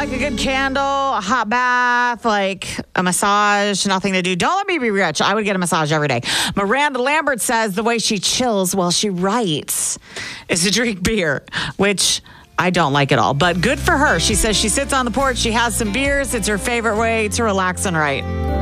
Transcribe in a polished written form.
like a good candle, a hot bath, like a massage, nothing to do. Don't let me be rich. I would get a massage every day. Miranda Lambert says the way she chills while she writes is to drink beer, which I don't like at all. But good for her. She says she sits on the porch, she has some beers. It's her favorite way to relax and write.